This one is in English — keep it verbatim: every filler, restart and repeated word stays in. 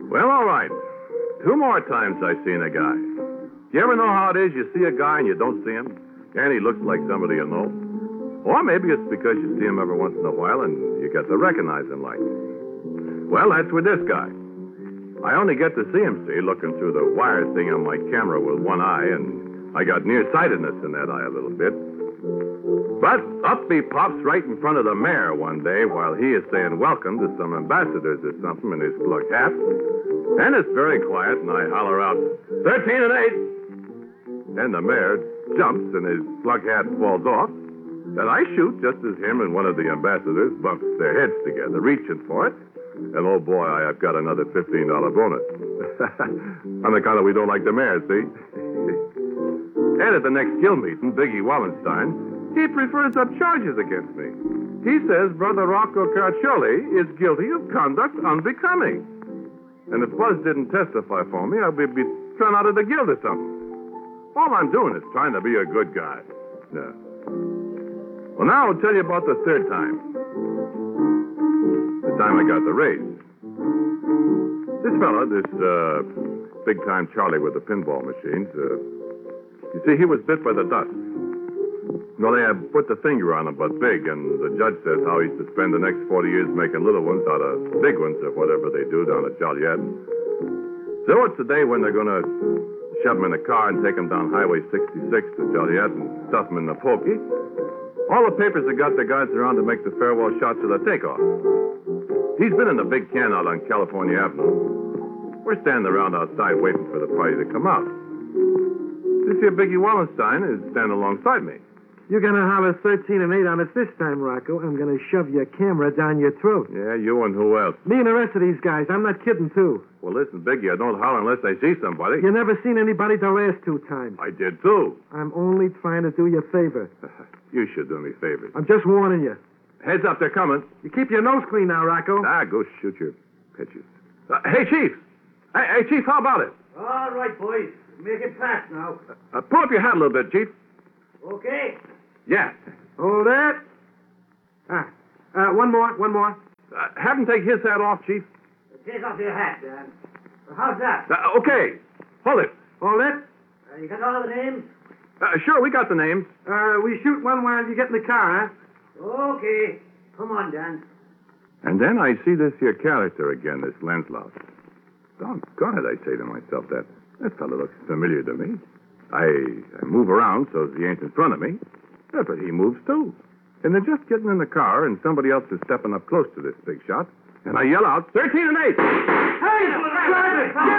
Well, all right. Two more times I seen a guy. You ever know how it is? You see a guy and you don't see him, and he looks like somebody you know. Or maybe it's because you see him every once in a while and you get to recognize him like. Well, that's with this guy. I only get to see him, see, looking through the wire thing on my camera with one eye, and I got nearsightedness in that eye a little bit. But up he pops right in front of the mayor one day while he is saying welcome to some ambassadors or something in his plug hat. And it's very quiet, and I holler out, thirteen and eight. And the mayor jumps, and his plug hat falls off. And I shoot just as him and one of the ambassadors bumps their heads together, reaching for it. And oh boy, I have got another fifteen dollars bonus. On account of we don't like the mayor, see? And at the next guild meeting, Biggie Wallenstein, he prefers up charges against me. He says Brother Rocco Carcioli is guilty of conduct unbecoming. And if Buzz didn't testify for me, I'd be, be thrown out of the guild or something. All I'm doing is trying to be a good guy. Yeah. Well, now I'll tell you about the third time. The time I got the raise. This fella, this uh, big-time Charlie with the pinball machines, uh, you see, he was bit by the dust. Well, they have put the finger on him, but big, and the judge says how he's to spend the next forty years making little ones out of big ones or whatever they do down at Joliet. So it's the day when they're going to shove him in a car and take him down Highway sixty-six to Joliet and stuff him in the pokey. All the papers have got their guys around to make the farewell shots of the takeoff. He's been in the big can out on California Avenue. We're standing around outside waiting for the party to come out. This here Biggie Wallenstein is standing alongside me. You're going to have a thirteen and eight on us this time, Rocco. I'm going to shove your camera down your throat. Yeah, you and who else? Me and the rest of these guys. I'm not kidding, too. Well, listen, Biggie, I don't holler unless I see somebody. You never seen anybody the last two times. I did, too. I'm only trying to do you a favor. You should do me favors. I'm just warning you. Heads up, they're coming. You keep your nose clean now, Rocco. Ah, go shoot your pitches. Uh, hey, Chief. Hey, hey, Chief, how about it? All right, boys. Make it fast now. Uh, uh, pull up your hat a little bit, Chief. Okay. Yeah. Hold it. Ah, uh, one more, one more. Uh, have him take his hat off, Chief. Take off your hat, Dan. How's that? Uh, okay. Hold it. Hold it. Uh, you got all the names? Uh, sure, we got the names. Uh, we shoot one while you get in the car, huh? Okay. Come on, Dan. And then I see this here character again, this Lancelot. Doggone it, I say to myself, that, that fellow looks familiar to me. I, I move around so he ain't in front of me. Yeah, but he moves, too. And they're just getting in the car, and somebody else is stepping up close to this big shot. And I yell out, thirteen and eight!